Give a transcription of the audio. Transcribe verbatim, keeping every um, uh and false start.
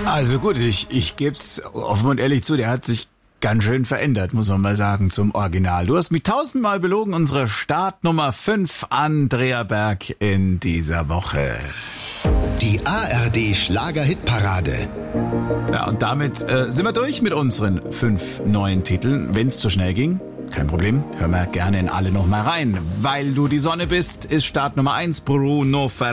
Also gut, ich, ich geb's offen und ehrlich zu, der hat sich ganz schön verändert, muss man mal sagen, zum Original. Du hast mich tausendmal belogen, unsere Startnummer fünf, Andrea Berg in dieser Woche. Die A R D Schlager-Hitparade. Ja, und damit äh, sind wir durch mit unseren fünf neuen Titeln. Wenn's zu schnell ging, kein Problem, hören wir gerne in alle noch mal rein. Weil du die Sonne bist, ist Start Nummer eins, Bruno Ferrari.